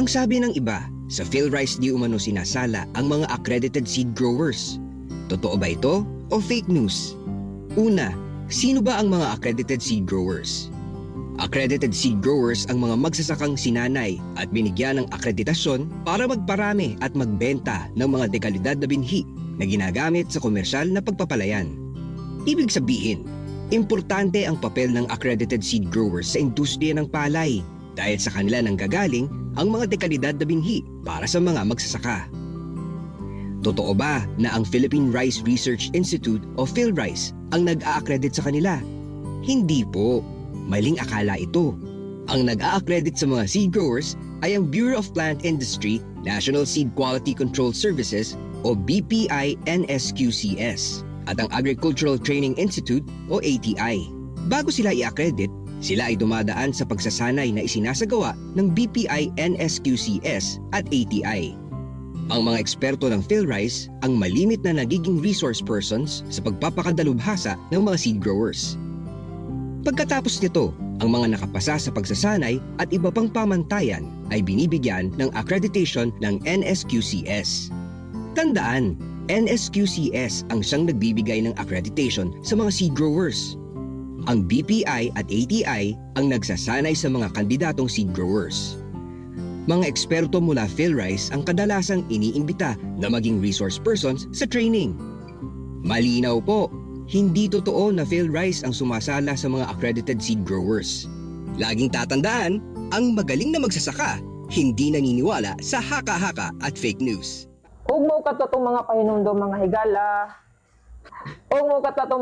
Ang sabi ng iba, sa PhilRice di umano sinasala ang mga accredited seed growers. Totoo ba ito o fake news? Una, sino ba ang mga accredited seed growers? Accredited seed growers ang mga magsasakang sinanay at binigyan ng akreditasyon para magparami at magbenta ng mga dekalidad na binhi na ginagamit sa komersyal na pagpapalayan. Ibig sabihin, importante ang papel ng accredited seed growers sa industriya ng palay dahil sa kanila nanggagaling ang mga dekalidad na binhi para sa mga magsasaka. Totoo ba na ang Philippine Rice Research Institute o PhilRice ang nag-a-accredit sa kanila? Hindi po. Maling akala ito. Ang nag-a-accredit sa mga seed growers ay ang Bureau of Plant Industry National Seed Quality Control Services o BPI-NSQCS at ang Agricultural Training Institute o ATI. Bago sila i-accredit, sila ay dumadaan sa pagsasanay na isinasagawa ng BPI-NSQCS at ATI. Ang mga eksperto ng PhilRice ang malimit na nagiging resource persons sa pagpapakadalubhasa ng mga seed growers. Pagkatapos nito, ang mga nakapasa sa pagsasanay at iba pang pamantayan ay binibigyan ng accreditation ng NSQCS. Tandaan, NSQCS ang siyang nagbibigay ng accreditation sa mga seed growers. Ang BPI at ATI ang nagsasanay sa mga kandidatong seed growers. Mga eksperto mula PhilRice ang kadalasang iniimbita na maging resource persons sa training. Malinaw po, hindi totoo na PhilRice ang sumasala sa mga accredited seed growers. Laging tatandaan, ang magaling na magsasaka, hindi naniniwala sa haka-haka at fake news. Ug mo katatong mga pahinundo mga higala. Ug mo katatong